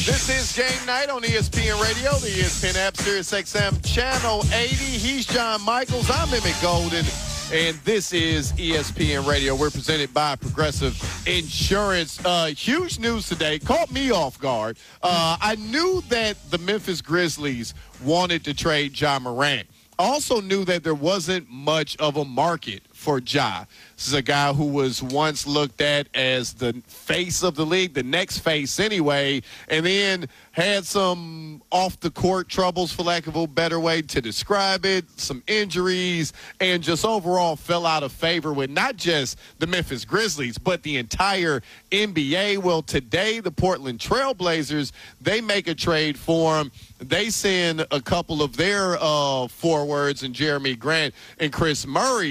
This is Game Night on ESPN Radio, the ESPN app, Sirius XM Channel 80. He's John Michaels. I'm Emmett Golden, and this is ESPN Radio. We're presented by Progressive Insurance. Huge news today. Caught me off guard. I knew that the Memphis Grizzlies wanted to trade Ja Morant. I also knew that there wasn't much of a market for Ja. This is a guy who was once looked at as the face of the league, the next face anyway, and then had some off-the-court troubles, for lack of a better way to describe it, some injuries, and just overall fell out of favor with not just the Memphis Grizzlies, but the entire NBA. Well, today, the Portland Trail Blazers, they make a trade for him. They send a couple of their forwards, and Jeremy Grant and Chris Murray,